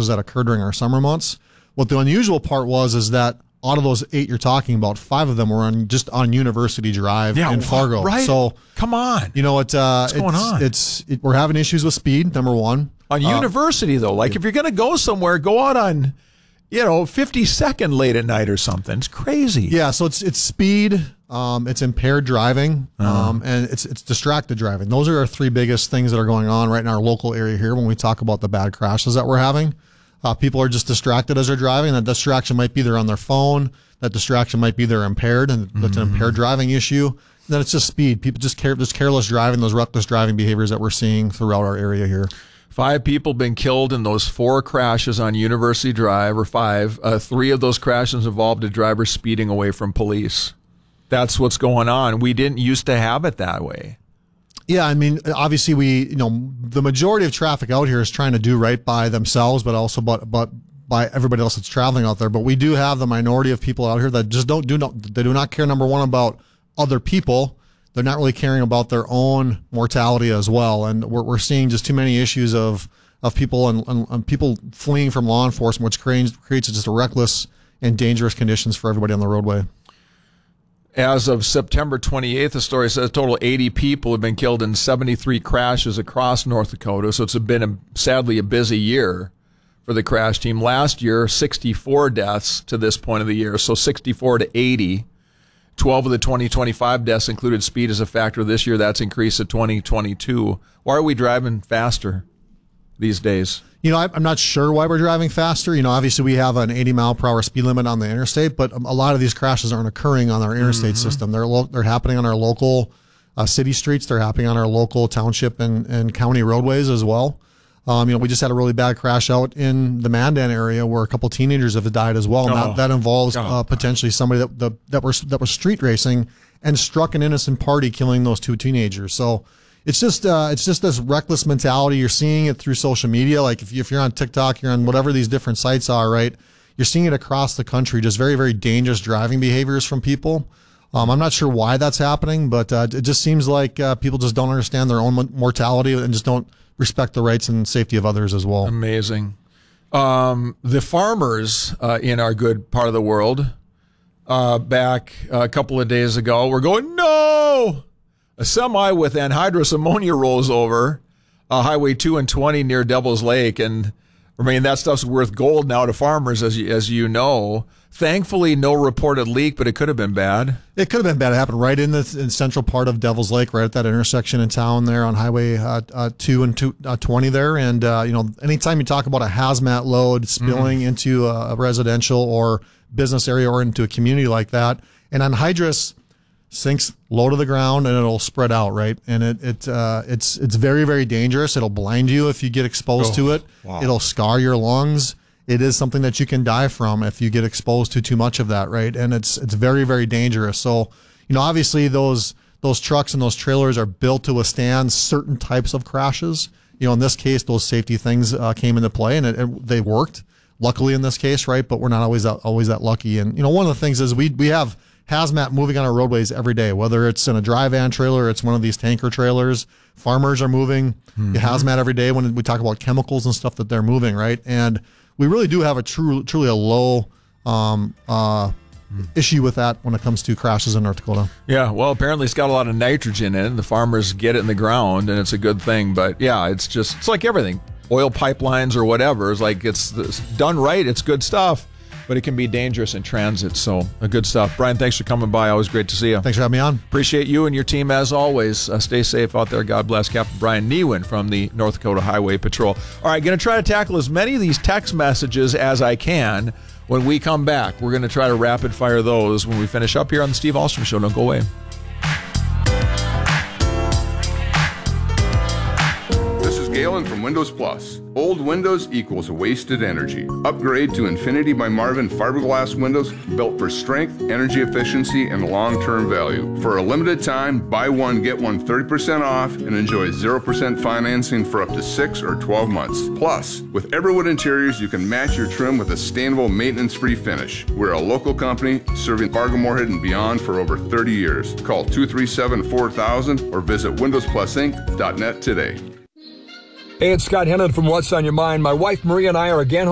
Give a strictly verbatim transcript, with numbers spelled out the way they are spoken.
crashes that occurred during our summer months. What the unusual part was is that out of those eight you're talking about, five of them were on just on University Drive yeah, in Fargo. Right. So come on, you know what? Uh, What's going it's, on? It's it, we're having issues with speed. Number one on uh, University though. Like if you're going to go somewhere, go out on, you know, fifty-second late at night or something. It's crazy. Yeah. So it's it's speed. Um, it's impaired driving. Uh-huh. Um, and it's it's distracted driving. Those are our three biggest things that are going on right in our local area here when we talk about the bad crashes that we're having. Uh, people are just distracted as they're driving. That distraction might be they're on their phone. That distraction might be they're impaired, and that's mm-hmm. an impaired driving issue. And then it's just speed. People just care, just careless driving, those reckless driving behaviors that we're seeing throughout our area here. Five people been killed in those four crashes on University Drive, or five. Uh, three of those crashes involved a driver speeding away from police. That's what's going on. We didn't used to have it that way. Yeah, I mean, obviously we, you know, the majority of traffic out here is trying to do right by themselves, but also but but by everybody else that's traveling out there. But we do have the minority of people out here that just don't do not they do not care, number one, about other people. They're not really caring about their own mortality as well. And we're we're seeing just too many issues of of people and, and, and people fleeing from law enforcement, which creates creates just a reckless and dangerous conditions for everybody on the roadway. As of September twenty-eighth, the story says a total eighty people have been killed in seventy-three crashes across North Dakota. So it's been, a, sadly, a busy year for the crash team. Last year, sixty-four deaths to this point of the year, so sixty-four to eighty. twelve of the twenty twenty-five deaths included speed as a factor. This year, that's increased to twenty twenty-two. Why are we driving faster these days? You know, I'm not sure why we're driving faster. You know, obviously we have an eighty mile per hour speed limit on the interstate, but a lot of these crashes aren't occurring on our interstate mm-hmm. system. They're lo- they're happening on our local uh, city streets. They're happening on our local township and, and county roadways as well. Um, you know, we just had a really bad crash out in the Mandan area where a couple teenagers have died as well. And oh. that, that involves oh. uh, potentially somebody that, that, that, was, that was street racing and struck an innocent party, killing those two teenagers. So it's just uh, it's just this reckless mentality. You're seeing it through social media. Like if, you, if you're on TikTok, you're on whatever these different sites are, right? You're seeing it across the country, just very, very dangerous driving behaviors from people. Um, I'm not sure why that's happening, but uh, it just seems like uh, people just don't understand their own mortality and just don't respect the rights and safety of others as well. Amazing. Um, the farmers uh, in our good part of the world uh, back a couple of days ago were going, no! A semi with anhydrous ammonia rolls over uh, Highway two and twenty near Devil's Lake. And, I mean, that stuff's worth gold now to farmers, as you, as you know. Thankfully, no reported leak, but it could have been bad. It could have been bad. It happened right in the in central part of Devil's Lake, right at that intersection in town there on Highway uh, uh, two and two, uh, twenty there. And, uh, you know, anytime you talk about a hazmat load spilling mm-hmm. into a, a residential or business area or into a community like that, and anhydrous sinks low to the ground and it'll spread out, right? And it it uh, it's it's very, very dangerous. It'll blind you if you get exposed oh, to it. Wow. It'll scar your lungs. It is something that you can die from if you get exposed to too much of that, right? And it's it's very, very dangerous. So, you know, obviously those those trucks and those trailers are built to withstand certain types of crashes. You know, in this case, those safety things uh, came into play and it, it, they worked. Luckily in this case, right? But we're not always that always that lucky. And you know, one of the things is we we have hazmat moving on our roadways every day, whether it's in a dry van trailer, it's one of these tanker trailers. Farmers are moving mm-hmm. hazmat every day when we talk about chemicals and stuff that they're moving, right? And we really do have a true, truly a low um, uh, mm. issue with that when it comes to crashes in North Dakota. Yeah, well, apparently it's got a lot of nitrogen in it. The farmers get it in the ground, and it's a good thing. But yeah, it's just, it's like everything. Oil pipelines or whatever. It's like it's, it's done right. It's good stuff. But it can be dangerous in transit, so uh, good stuff. Brian, thanks for coming by. Always great to see you. Thanks for having me on. Appreciate you and your team as always. Uh, stay safe out there. God bless. Captain Brian Newen from the North Dakota Highway Patrol. All right, going to try to tackle as many of these text messages as I can when we come back. We're going to try to rapid fire those when we finish up here on the Steve Ahlstrom Show. Don't go away. Galen from Windows Plus. Old windows equals wasted energy. Upgrade to Infinity by Marvin fiberglass windows built for strength, energy efficiency, and long-term value. For a limited time, buy one, get one thirty percent off and enjoy zero percent financing for up to six or twelve months. Plus, with Everwood Interiors, you can match your trim with a sustainable, maintenance-free finish. We're a local company serving Fargo-Moorhead and beyond for over thirty years. Call two three seven, four thousand or visit windows plus inc dot net today. Hey, it's Scott Hennon from What's on Your Mind. My wife Maria and I are again